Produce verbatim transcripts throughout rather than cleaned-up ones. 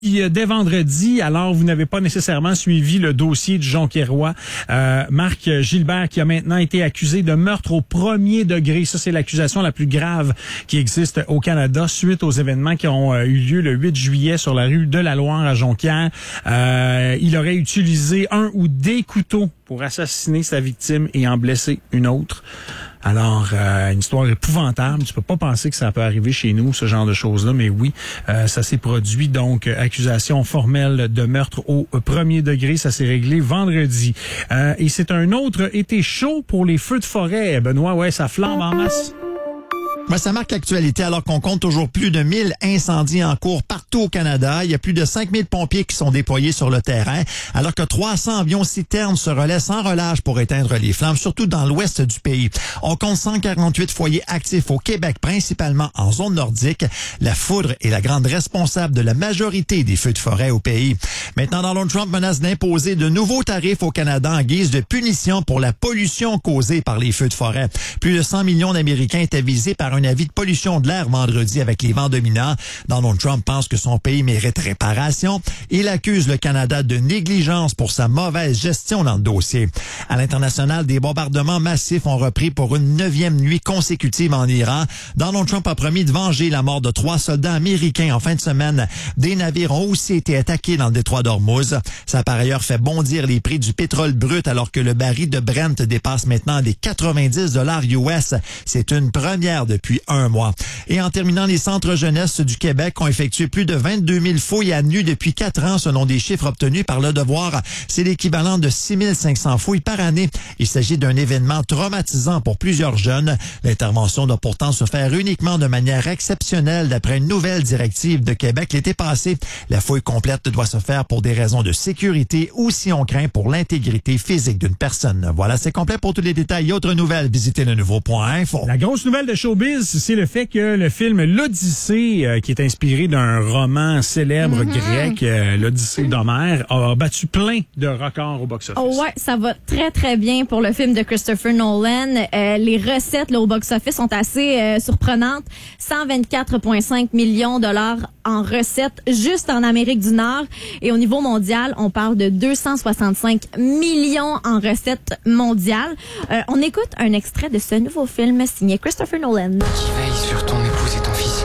Dès vendredi, alors vous n'avez pas nécessairement suivi le dossier du Jonquiérois, euh, Marc Gilbert, qui a maintenant été accusé de meurtre au premier degré. Ça, c'est l'accusation la plus grave qui existe au Canada suite aux événements qui ont euh, eu lieu le huit juillet sur la rue de la Loire à Jonquière. Euh, il aurait utilisé un ou des couteaux pour assassiner sa victime et en blesser une autre. Alors, euh, une histoire épouvantable. Tu peux pas penser que ça peut arriver chez nous, ce genre de choses-là, mais oui, euh, ça s'est produit. Donc, accusation formelle de meurtre au premier degré. Ça s'est réglé vendredi. Euh, et c'est un autre été chaud pour les feux de forêt. Benoît, ouais, ça flambe en masse. Ben, ça marque l'actualité alors qu'on compte toujours plus de mille incendies en cours partout au Canada. Il y a plus de cinq mille pompiers qui sont déployés sur le terrain, alors que trois cents avions citernes se relaient sans relâche pour éteindre les flammes, surtout dans l'ouest du pays. On compte cent quarante-huit foyers actifs au Québec, principalement en zone nordique. La foudre est la grande responsable de la majorité des feux de forêt au pays. Maintenant, Donald Trump menace d'imposer de nouveaux tarifs au Canada en guise de punition pour la pollution causée par les feux de forêt. Plus de cent millions d'Américains étaient visés par un avis de pollution de l'air vendredi avec les vents dominants. Donald Trump pense que son pays mérite réparation. Il accuse le Canada de négligence pour sa mauvaise gestion dans le dossier. À l'international, des bombardements massifs ont repris pour une neuvième nuit consécutive en Iran. Donald Trump a promis de venger la mort de trois soldats américains en fin de semaine. Des navires ont aussi été attaqués dans le détroit d'Ormuz. Ça a par ailleurs fait bondir les prix du pétrole brut alors que le baril de Brent dépasse maintenant les quatre-vingt-dix dollars U S. C'est une première depuis depuis un mois. Et en terminant, les centres jeunesse du Québec ont effectué plus de vingt-deux mille fouilles à nu depuis quatre ans, selon des chiffres obtenus par Le Devoir. C'est l'équivalent de six mille cinq cents fouilles par année. Il s'agit d'un événement traumatisant pour plusieurs jeunes. L'intervention doit pourtant se faire uniquement de manière exceptionnelle d'après une nouvelle directive de Québec l'été passé. La fouille complète doit se faire pour des raisons de sécurité ou si on craint pour l'intégrité physique d'une personne. Voilà, c'est complet. Pour tous les détails et autres nouvelles, visitez le nouveau point info. La grosse nouvelle de Showbiz, c'est le fait que le film L'Odyssée, euh, qui est inspiré d'un roman célèbre mm-hmm. grec, euh, L'Odyssée d'Homère, a battu plein de records au box-office. Oh ouais, ça va très, très bien pour le film de Christopher Nolan. Euh, les recettes là, au box-office sont assez euh, surprenantes. cent vingt-quatre virgule cinq millions de dollars en recettes juste en Amérique du Nord. Et au niveau mondial, on parle de deux cent soixante-cinq millions en recettes mondiales. Euh, on écoute un extrait de ce nouveau film signé Christopher Nolan. Qui veille sur ton épouse et ton fils.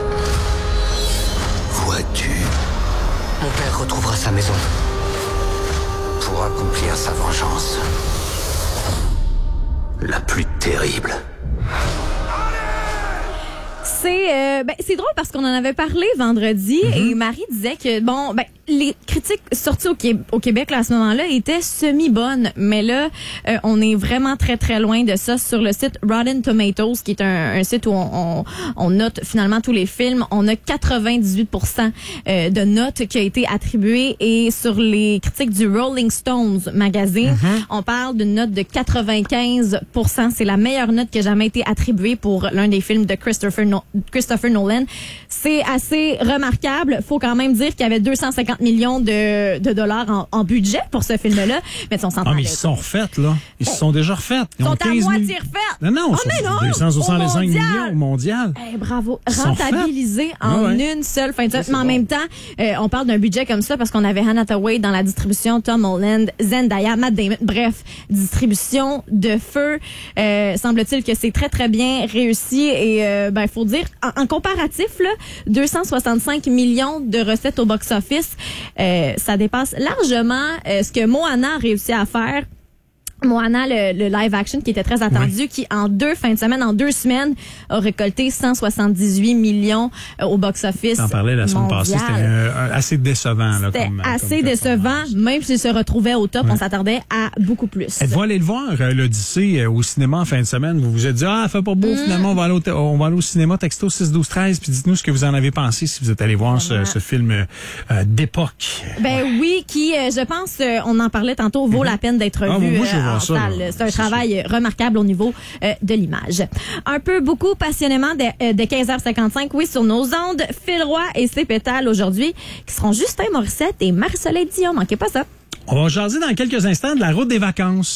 Vois-tu, Mon père retrouvera sa maison. pour accomplir sa vengeance, la plus terrible. C'est euh, ben, c'est drôle parce qu'on en avait parlé vendredi mm-hmm. et Marie disait que bon ben les critiques sorties au, Qué- au Québec là, à ce moment-là étaient semi-bonnes, mais là euh, on est vraiment très très loin de ça. Sur le site Rotten Tomatoes, qui est un, un site où on, on, on note finalement tous les films, on a quatre-vingt-dix-huit pour cent euh, de notes qui a été attribuée, et sur les critiques du Rolling Stones magazine, mm-hmm. on parle d'une note de quatre-vingt-quinze pour cent. C'est la meilleure note qui a jamais été attribuée pour l'un des films de Christopher No- Christopher Nolan. C'est assez remarquable. Faut quand même dire qu'il y avait deux cent cinquante millions de, de dollars en, en budget pour ce film-là. Mais on s'entend. Ah, mais ils se sont refaites, là. Ils se sont déjà refaites. Ils sont à moitié refaits. Non, non, oh, mais non, deux cent soixante-cinq millions au mondial. Hey, bravo. Ils Rentabilisé en ah ouais. une seule fin de semaine. Ça, mais en bon. même temps, euh, on parle d'un budget comme ça parce qu'on avait Hannah Hathaway dans la distribution, Tom Holland, Zendaya, Matt Damon. Bref, distribution de feu. Euh, semble-t-il que c'est très, très bien réussi. Et euh, ben, faut dire, en, en comparatif, là, deux cent soixante-cinq millions de recettes au box-office, euh, ça dépasse largement euh, ce que Moana a réussi à faire. Moana, le, le live action qui était très attendu, oui. qui en deux fins de semaine, en deux semaines, a récolté cent soixante-dix-huit millions euh, au box-office. T'en parlais la semaine passée, c'était euh, assez décevant. Là, c'était comme, assez comme décevant, même s'il se retrouvait au top, ouais. on s'attendait à beaucoup plus. Êtes-vous allé le voir, euh, l'Odyssée, euh, au cinéma en fin de semaine? Vous vous êtes dit, ah, fait pas beau, mm. finalement, on va, aller au, on va aller au cinéma, texto six douze treize, puis dites-nous ce que vous en avez pensé si vous êtes allé voir ce, ce film euh, d'époque. Ben oui, qui, euh, je pense, euh, on en parlait tantôt, vaut mm-hmm. la peine d'être ah, vu moi, euh, en salle. C'est un C'est travail sûr. remarquable au niveau euh, de l'image. Un peu beaucoup passionnément de, euh, de quinze heures cinquante-cinq, oui, sur nos ondes, Phil Roy et ses pétales aujourd'hui, qui seront Justin Morissette et Marie-Soleil Dion. Manquez pas ça. On va jaser dans quelques instants de la route des vacances.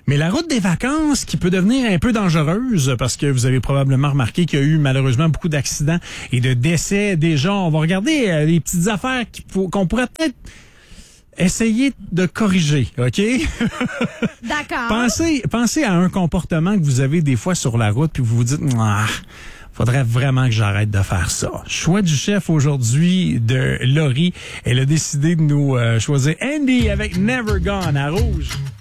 Mais la route des vacances qui peut devenir un peu dangereuse parce que vous avez probablement remarqué qu'il y a eu malheureusement beaucoup d'accidents et de décès déjà. On va regarder euh, les petites affaires qui, qu'on pourrait peut-être essayer de corriger, OK? D'accord. Pensez, pensez à un comportement que vous avez des fois sur la route puis vous vous dites ah, faudrait vraiment que j'arrête de faire ça. Choix du chef aujourd'hui de Laurie. Elle a décidé de nous euh, choisir Andy avec Never Gone à Rouge.